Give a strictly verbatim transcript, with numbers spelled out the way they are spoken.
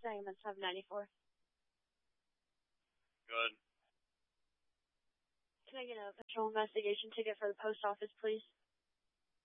saying on seven ninety-four. Good. Can I get a patrol investigation ticket for the post office, please?